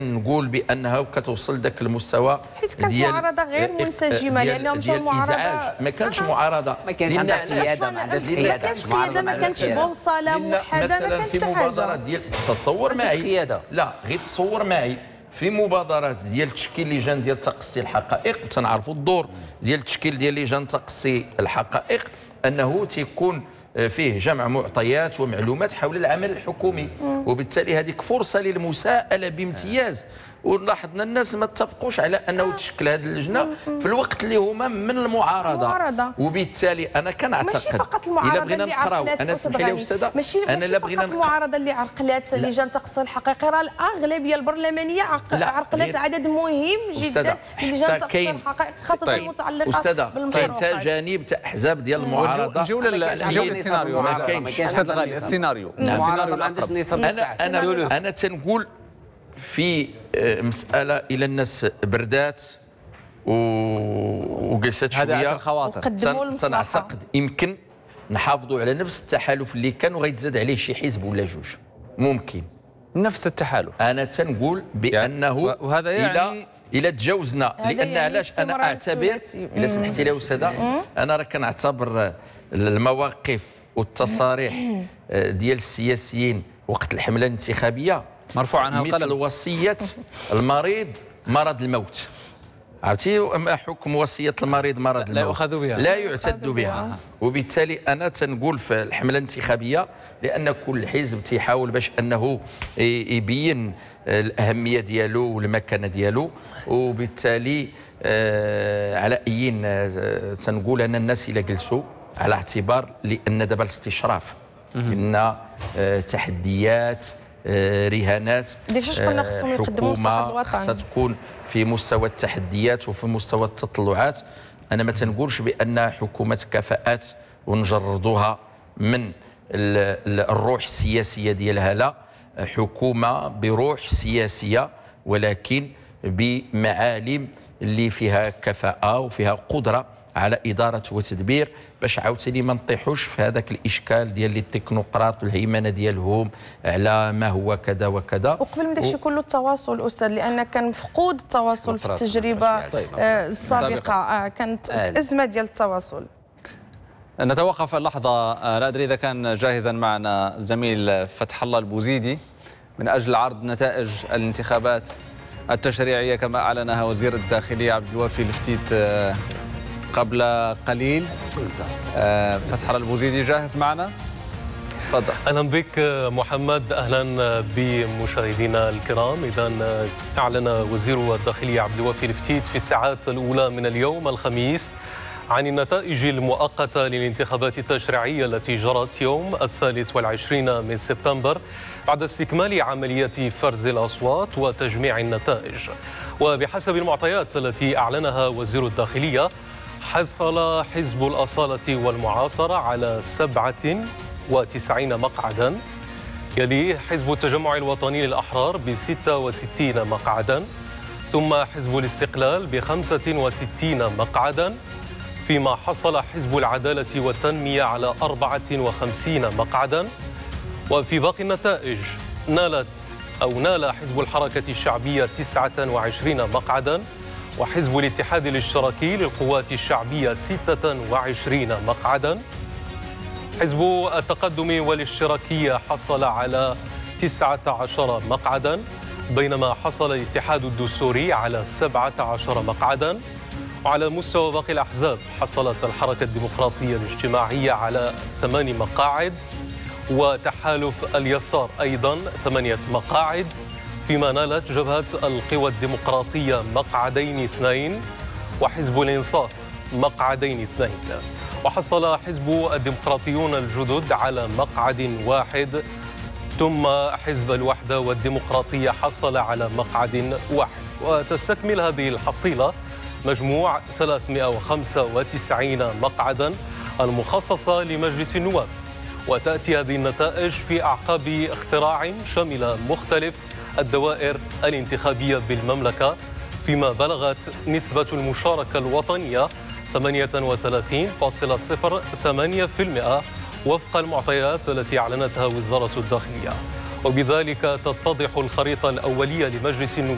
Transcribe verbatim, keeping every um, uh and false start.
نقول بانها كتوصل ذاك المستوى حيت كانت معارضه غير منسجمه لانهم مشاو معارضه ما كانش معارضه ما كانش عندها قياده ما عندهاش قياده ما كانش قياده ما كانش بوصله موحده ما مثلا في مبادرات ديال تصور معي لا غير تصور معي في مبادرات ديال تشكيل لجان ديال تقصي الحقائق تنعرفوا الدور ديال التشكيل ديال لجان تقصي الحقائق انه تيكون فيه جمع معطيات ومعلومات حول العمل الحكومي وبالتالي هذيك فرصه للمساءله بامتياز. ولاحظنا الناس ما اتفقوش على انه تشكل هذه اللجنه في الوقت اللي هما من المعارضه, المعارضة. وبالتالي انا كنعتقد ماشي فقط المعارضه الا بغينا نقراو انا اسمح لي استاذه ماشي انا لا بغينا فقط المعارضه اللي عرقلات لجان تقصي الحقيقه، راه الاغلبيه البرلمانيه عرقلات عدد مهم جدا لجان تقصي الحقائق خاصه طيب. المتعلقه بالمحروقات. كاين حتى جانب تاع احزاب ديال المعارضه. نجيو للسيناريو ما كاينش استاذ الغالي السيناريو المعارضه ما عندهاش نسب. انا انا انا تنقول في مسألة إلى الناس بردات وجلست شوية تنعتقد يمكن نحافظوا على نفس التحالف اللي كان وغيتزاد عليه شي حزب ولا جوج ممكن نفس التحالف. أنا تنقول بأنه وهذا يعني إلى إلى تجاوزنا لأن يعني علاش أنا أعتبر إلا سمحتي لي أستاذة أنا راه كنعتبر المواقف والتصاريح ديال السياسيين وقت الحملة الانتخابية مرفوع عنها القلم مثل وصية المريض مرض الموت. عرفتي حكم وصية المريض مرض لا الموت يؤخذ بها لا يعتد بها. وبالتالي أنا تنقول في الحملة الانتخابية لأن كل حزب تيحاول باش أنه يبين الأهمية ديالو والمكانة ديالو. وبالتالي على أي تنقول أن الناس إلا جلسوا على اعتبار لأن دابا الاستشراف لأن تحديات رهانات حكومه خاصها تكون في مستوى التحديات وفي مستوى التطلعات. انا ما تنقولش بان حكومه كفاءات ونجردوها من الروح السياسيه ديالها، لا، حكومه بروح سياسيه ولكن بمعالم اللي فيها كفاءه وفيها قدره على إدارة وتدبير باش عاوتاني ما نطيحوش في هذاك الإشكال ديال التكنوقراط والهيمنة ديالهم على ما هو كذا وكذا. وقبل من داكشي كله التواصل أستاذ، لأن كان مفقود التواصل في التجربة السابقة، كانت أزمة ديال التواصل. نتوقف اللحظة، لا أدري إذا كان جاهزا معنا زميل فتح الله البوزيدي من أجل عرض نتائج الانتخابات التشريعية كما أعلنها وزير الداخلية عبد الوافي الفتيت قبل قليل. فتح الله البوزيدي جاهز معنا؟ تفضل. اهلا بك محمد، اهلا بمشاهدينا الكرام. اذا اعلن وزير الداخليه عبد الوافي الفتيت في الساعات الاولى من اليوم الخميس عن النتائج المؤقته للانتخابات التشريعيه التي جرت يوم الثالث والعشرين من سبتمبر بعد استكمال عمليه فرز الاصوات وتجميع النتائج. وبحسب المعطيات التي اعلنها وزير الداخليه، حصل حزب الأصالة والمعاصرة على سبعة وتسعين مقعدا، يليه حزب التجمع الوطني للأحرار بستة وستين مقعدا، ثم حزب الاستقلال بخمسة وستين مقعدا، فيما حصل حزب العدالة والتنمية على أربعة وخمسين مقعدا. وفي باقي النتائج نالت أو نال حزب الحركة الشعبية تسعة وعشرين مقعدا، وحزب الاتحاد الاشتراكي للقوات الشعبية ستة وعشرين مقعدا. حزب التقدم والاشتراكية حصل على تسعة عشر مقعدا، بينما حصل الاتحاد الدستوري على سبعة عشر مقعدا. وعلى مستوى باقي الأحزاب حصلت الحركة الديمقراطية الاجتماعية على ثمان مقاعد، وتحالف اليسار أيضا ثمانية مقاعد، فيما نالت جبهة القوى الديمقراطية مقعدين اثنين، وحزب الإنصاف مقعدين اثنين. وحصل حزب الديمقراطيون الجدد على مقعد واحد، ثم حزب الوحدة والديمقراطية حصل على مقعد واحد. وتستكمل هذه الحصيلة مجموع ثلاثمئة وخمسة وتسعين مقعدا المخصصة لمجلس النواب. وتأتي هذه النتائج في أعقاب اقتراع شمل مختلف الدوائر الانتخابية بالمملكة، فيما بلغت نسبة المشاركة الوطنية ثمانية وثلاثين فاصلة صفر ثمانية بالمئة وفق المعطيات التي أعلنتها وزارة الداخلية. وبذلك تتضح الخريطة الأولية لمجلس النواب